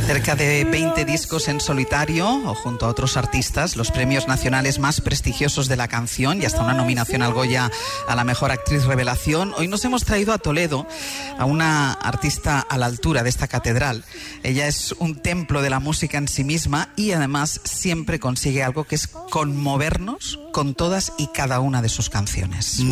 Cerca de 20 discos en solitario o junto a otros artistas, los premios nacionales más prestigiosos de la canción y hasta una nominación al Goya a la mejor actriz revelación. Hoy nos hemos traído a Toledo a una artista a la altura de esta catedral. Ella es un templo de la música en sí misma y además siempre consigue algo que es conmovernos con todas y cada una de sus canciones.